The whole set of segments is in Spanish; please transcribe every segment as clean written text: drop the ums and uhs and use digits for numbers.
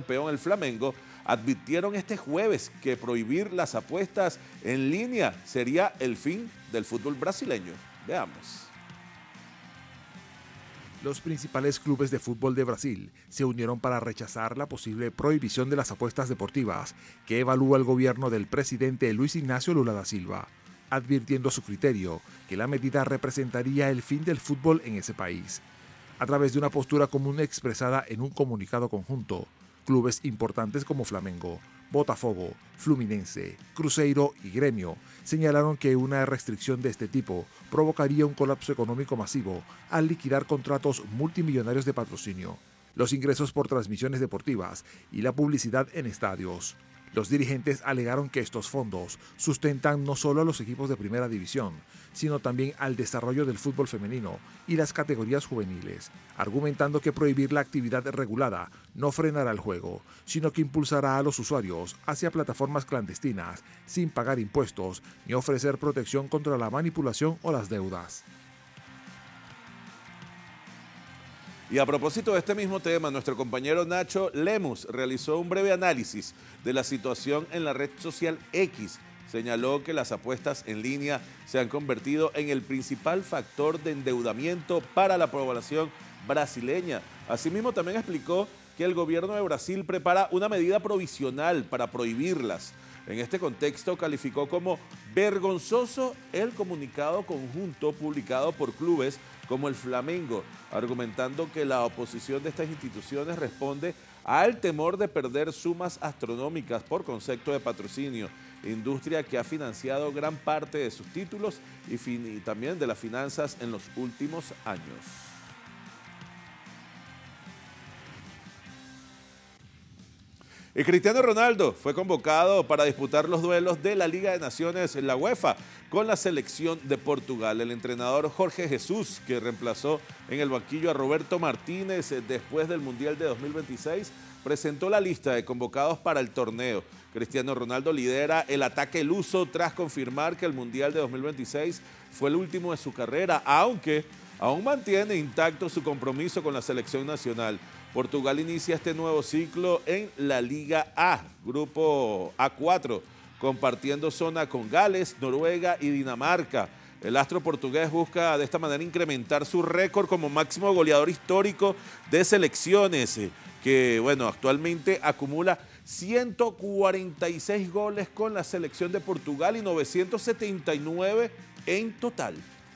campeón, el Flamengo, advirtieron este jueves que prohibir las apuestas en línea sería el fin del fútbol brasileño. Veamos. Los principales clubes de fútbol de Brasil se unieron para rechazar la posible prohibición de las apuestas deportivas que evalúa el gobierno del presidente Luis Ignacio Lula da Silva, advirtiendo su criterio que la medida representaría el fin del fútbol en ese país. A través de una postura común expresada en un comunicado conjunto, clubes importantes como Flamengo, Botafogo, Fluminense, Cruzeiro y Gremio señalaron que una restricción de este tipo provocaría un colapso económico masivo al liquidar contratos multimillonarios de patrocinio, los ingresos por transmisiones deportivas y la publicidad en estadios. Los dirigentes alegaron que estos fondos sustentan no solo a los equipos de primera división, sino también al desarrollo del fútbol femenino y las categorías juveniles, argumentando que prohibir la actividad regulada no frenará el juego, sino que impulsará a los usuarios hacia plataformas clandestinas sin pagar impuestos ni ofrecer protección contra la manipulación o las deudas. Y a propósito de este mismo tema, nuestro compañero Nacho Lemus realizó un breve análisis de la situación en la red social X. Señaló que las apuestas en línea se han convertido en el principal factor de endeudamiento para la población brasileña. Asimismo, también explicó que el gobierno de Brasil prepara una medida provisional para prohibirlas. En este contexto, calificó como vergonzoso el comunicado conjunto publicado por clubes como el Flamengo, argumentando que la oposición de estas instituciones responde al temor de perder sumas astronómicas por concepto de patrocinio, industria que ha financiado gran parte de sus títulos y también de las finanzas en los últimos años. Y Cristiano Ronaldo fue convocado para disputar los duelos de la Liga de Naciones en la UEFA con la selección de Portugal. El entrenador Jorge Jesús, que reemplazó en el banquillo a Roberto Martínez después del Mundial de 2026, presentó la lista de convocados para el torneo. Cristiano Ronaldo lidera el ataque luso tras confirmar que el Mundial de 2026 fue el último de su carrera, aunque aún mantiene intacto su compromiso con la selección nacional. Portugal inicia este nuevo ciclo en la Liga A, Grupo A4, compartiendo zona con Gales, Noruega y Dinamarca. El astro portugués busca de esta manera incrementar su récord como máximo goleador histórico de selecciones, que bueno, actualmente acumula 146 goles con la selección de Portugal y 979 en total.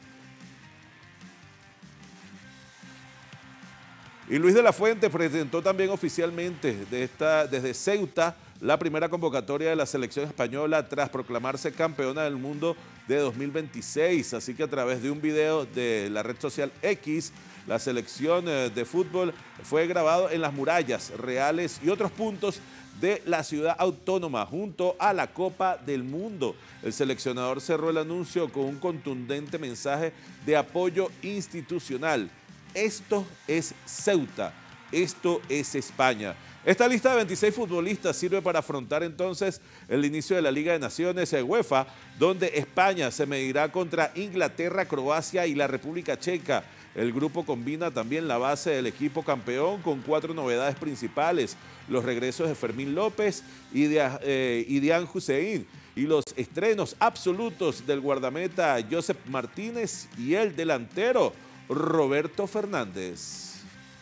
Y Luis de la Fuente presentó también oficialmente desde Ceuta la primera convocatoria de la selección española tras proclamarse campeona del mundo de 2026. Así que a través de un video de la red social X, la selección de fútbol fue grabado en las murallas reales y otros puntos de la ciudad autónoma junto a la Copa del Mundo. El seleccionador cerró el anuncio con un contundente mensaje de apoyo institucional. Esto es Ceuta, esto es España. Esta lista de 26 futbolistas sirve para afrontar entonces el inicio de la Liga de Naciones UEFA, donde España se medirá contra Inglaterra, Croacia y la República Checa. El grupo combina también la base del equipo campeón con 4 novedades principales: los regresos de Fermín López y Dian Hussein, y los estrenos absolutos del guardameta Josep Martínez y el delantero Roberto Fernández.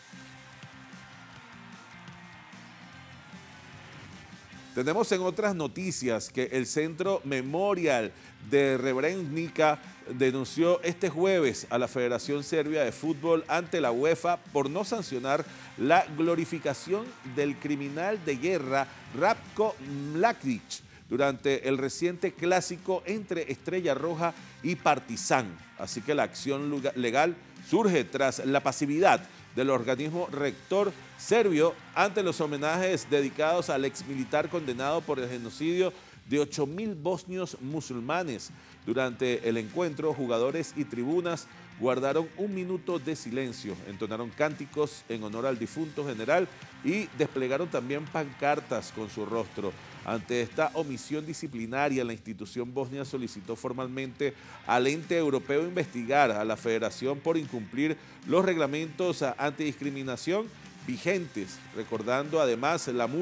Tenemos en otras noticias que el Centro Memorial de Srebrenica denunció este jueves a la Federación Serbia de Fútbol ante la UEFA por no sancionar la glorificación del criminal de guerra Ratko Mladić durante el reciente clásico entre Estrella Roja y Partizan. Así que la acción legal surge tras la pasividad del organismo rector serbio ante los homenajes dedicados al exmilitar condenado por el genocidio de 8.000 bosnios musulmanes. Durante el encuentro, jugadores y tribunas guardaron un minuto de silencio, entonaron cánticos en honor al difunto general y desplegaron también pancartas con su rostro. Ante esta omisión disciplinaria, la institución bosnia solicitó formalmente al ente europeo investigar a la federación por incumplir los reglamentos antidiscriminación vigentes, recordando además la